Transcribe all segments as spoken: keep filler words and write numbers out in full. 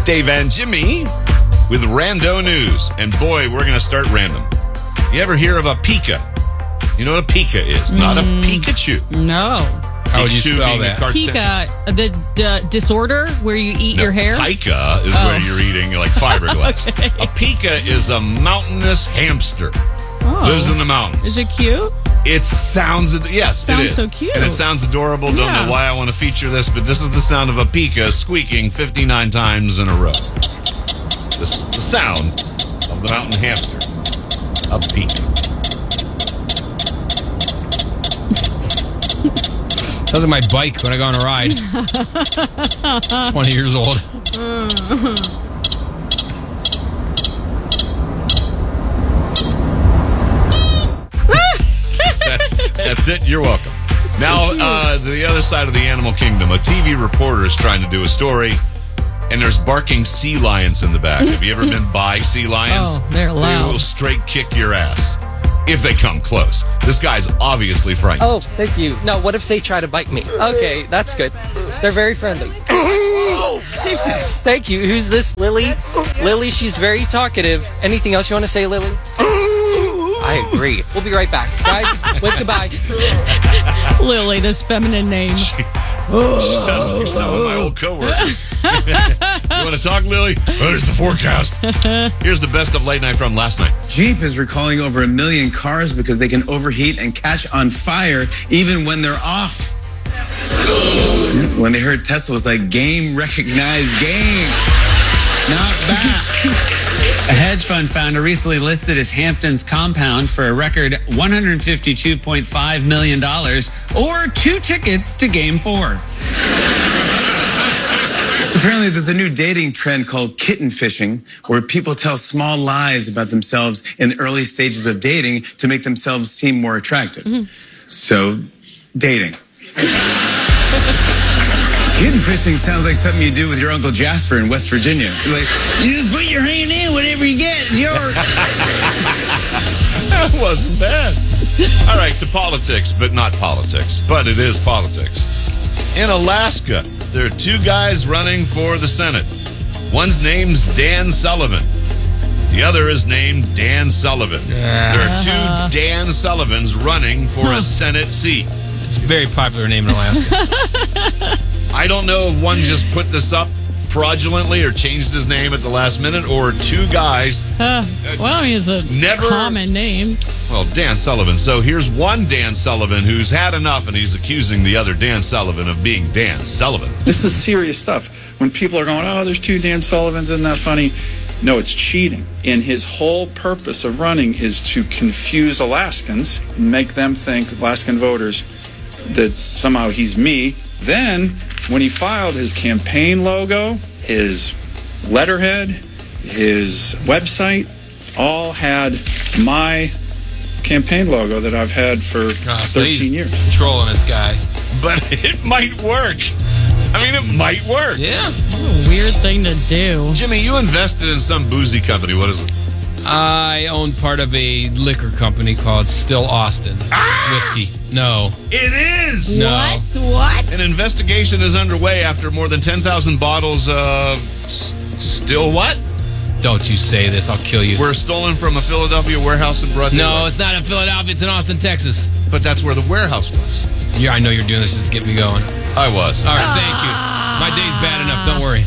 Dave and Jimmy with Rando News. And boy, we're going to start random. You ever hear of a pika? You know what a pika is? Not Mm, a Pikachu. No. How would you Pikachu spell being a that? cartoon- Pika, the d- disorder where you eat No, your hair? Pica is Oh. where you're eating like fiberglass. Okay. A pika is a mountainous hamster. Oh. Lives in the mountains. Is it cute? It sounds, yes, Sounds it is. so cute. And it sounds adorable. Don't Yeah. know why I want to feature this, but this is the sound of a pika squeaking fifty-nine times in a row. This is the sound of the mountain hamster. A pika. Sounds like my bike when I go on a ride. It's twenty years old. That's, that's it. You're welcome. Now, uh, the other side of the animal kingdom. A T V reporter is trying to do a story, and there's barking sea lions in the back. Have you ever been by sea lions? Oh, they're They loud. will straight kick your ass if they come close. This guy's obviously frightened. Oh, thank you. No, what if they try to bite me? Okay, that's good. They're very friendly. Thank you. Who's this? Lily? Lily, she's very talkative. Anything else you want to say, Lily? I agree. We'll be right back. Guys, wave goodbye. Lily, this feminine name. She sounds like some of my old coworkers. You want to talk, Lily? Oh, there's the forecast. Here's the best of late night from last night. Jeep is recalling over a million cars because they can overheat and catch on fire even when they're off. When they heard Tesla was like, game recognized game. Not bad. A hedge fund founder recently listed his Hamptons compound for a record one hundred fifty-two point five million dollars, or two tickets to Game four. Apparently, there's a new dating trend called kitten fishing, where people tell small lies about themselves in the early stages of dating to make themselves seem more attractive. Mm-hmm. So, dating. Kitten fishing sounds like something you do with your Uncle Jasper in West Virginia. It's like, you just put your hand in, whatever you get, it's yours. That wasn't bad. All right, to politics, but not politics. But it is politics. In Alaska, there are two guys running for the Senate. One's name's Dan Sullivan. The other is named Dan Sullivan. Yeah. There are two Dan Sullivans running for a Senate seat. It's a very popular name in Alaska. I don't know if one just put this up fraudulently or changed his name at the last minute, or two guys. Uh, well, I mean, it's a Never- common name. Well, Dan Sullivan. So here's one Dan Sullivan who's had enough, and he's accusing the other Dan Sullivan of being Dan Sullivan. This is serious stuff. When people are going, oh, there's two Dan Sullivans, isn't that funny? No, it's cheating. And his whole purpose of running is to confuse Alaskans and make them think, Alaskan voters, that somehow he's me. Then, when he filed his campaign logo, his letterhead, his website, all had my campaign logo that I've had for Ah, so he's thirteen years. trolling this guy. But it might work. I mean, it might work. Yeah. What a weird thing to do. Jimmy, you invested in some boozy company. What is it? I own part of a liquor company called Still Austin Whiskey. No. It is! No. What? What? An investigation is underway after more than ten thousand bottles of s- still what? Don't you say this. I'll kill you. Were stolen from a Philadelphia warehouse and brought to No, it's not in Philadelphia. It's in Austin, Texas. But that's where the warehouse was. Yeah, I know you're doing this just to get me going. I was. All right, thank you. My day's bad enough. Don't worry.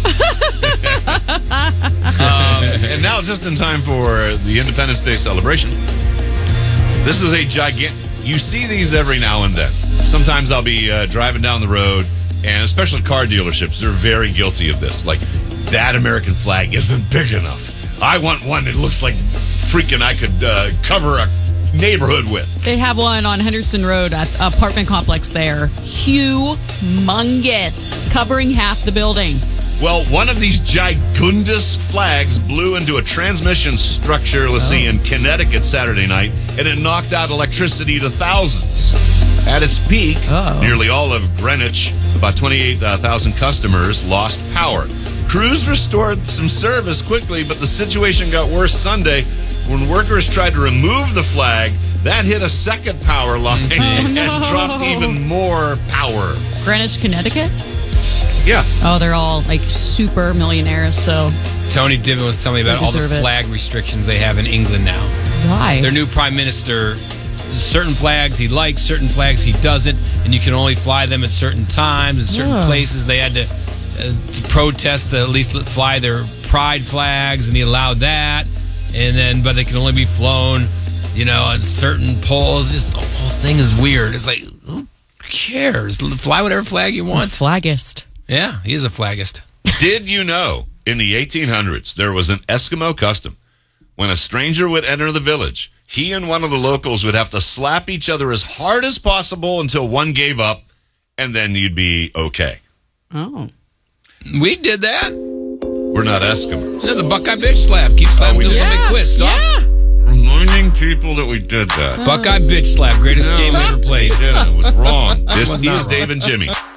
Um, and now just in time for the Independence Day celebration. This is a gigantic... You see these every now and then. Sometimes I'll be uh, driving down the road, and especially car dealerships, they're very guilty of this. Like, that American flag isn't big enough. I want one that looks like freaking I could uh, cover a neighborhood with. They have one on Henderson Road at the apartment complex there. Humongous, covering half the building. Well, one of these gigundous flags blew into a transmission structure, let's oh. see, in Connecticut Saturday night, and it knocked out electricity to thousands. At its peak, Uh-oh. nearly all of Greenwich, about twenty-eight thousand customers, lost power. Crews restored some service quickly, but the situation got worse Sunday when workers tried to remove the flag. That hit a second power line oh, no. and dropped even more power. Greenwich, Connecticut? Yeah. Oh, they're all like super millionaires. So Tony Divin was telling me about They all the deserve it. flag restrictions they have in England now. why? Their new prime minister, certain flags he likes, certain flags he doesn't, and you can only fly them at certain times in certain Oh. places. They had to, uh, to protest to at least let- fly their pride flags, and he allowed that. And then, but they can only be flown, you know, on certain poles. Just the whole thing is weird. It's like, who cares? Fly whatever flag you want. Flaggist. Yeah, he is a flaggist. Did you know in the eighteen hundreds there was an Eskimo custom? When a stranger would enter the village, he and one of the locals would have to slap each other as hard as possible until one gave up, and then you'd be okay. Oh. We did that. We're not Eskimos. Yeah, the Buckeye bitch slap. Keep slapping Oh, we until did. somebody quits. Stop. Yeah. Reminding people that we did that. Buckeye bitch slap. Greatest game we ever played. We did it. It was wrong. This Was not is wrong. Dave and Jimmy.